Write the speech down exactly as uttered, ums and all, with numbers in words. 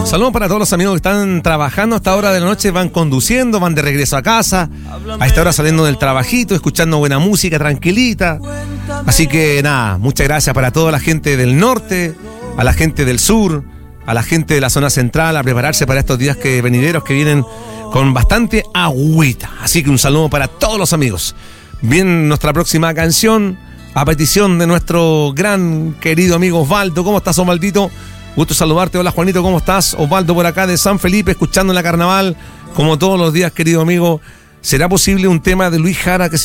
Saludos para todos los amigos que están trabajando a esta hora de la noche, van conduciendo, van de regreso a casa, a esta hora saliendo del trabajito, escuchando buena música, tranquilita. Así que nada, muchas gracias para toda la gente del norte, a la gente del sur, a la gente de la zona central, a prepararse para estos días que venideros que vienen con bastante agüita. Así que un saludo para todos los amigos. Bien, nuestra próxima canción, a petición de nuestro gran querido amigo Osvaldo. ¿Cómo estás, Osvaldito? Gusto saludarte. Hola, Juanito, ¿cómo estás? Osvaldo por acá de San Felipe, escuchando en la Carnaval, como todos los días, querido amigo. ¿Será posible un tema de Luis Jara que se